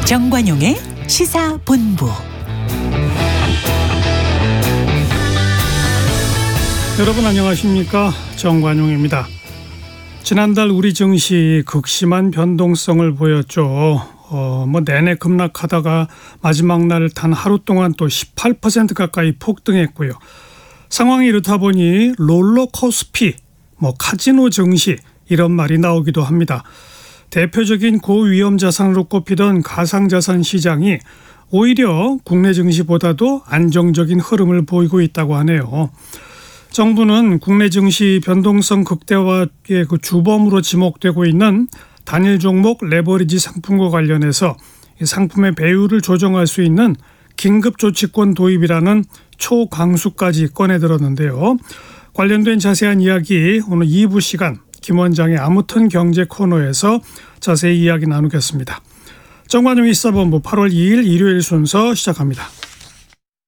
정관용의 시사본부. 여러분 안녕하십니까? 정관용입니다. 지난달 우리 증시 극심한 변동성을 보였죠. 내내 급락하다가 마지막 날 단 하루 동안 또 18% 가까이 폭등했고요. 상황이 이렇다 보니 롤러코스피, 카지노 증시 이런 말이 나오기도 합니다. 대표적인 고위험 자산으로 꼽히던 가상자산 시장이 오히려 국내 증시보다도 안정적인 흐름을 보이고 있다고 하네요. 정부는 국내 증시 변동성 극대화의 주범으로 지목되고 있는 단일 종목 레버리지 상품과 관련해서 상품의 배율을 조정할 수 있는 긴급조치권 도입이라는 초강수까지 꺼내들었는데요. 관련된 자세한 이야기 오늘 2부 시간 김 원장의 아무튼 경제 코너에서 자세히 이야기 나누겠습니다. 정관용의 시사본부 8월 2일 일요일 순서 시작합니다.